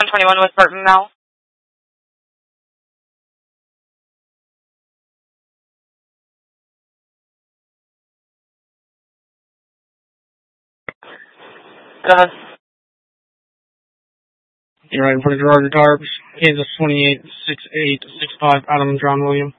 121 West Burton now. Go ahead. You're right in front of Gerard Tarps. Kansas 286865, Adam John William.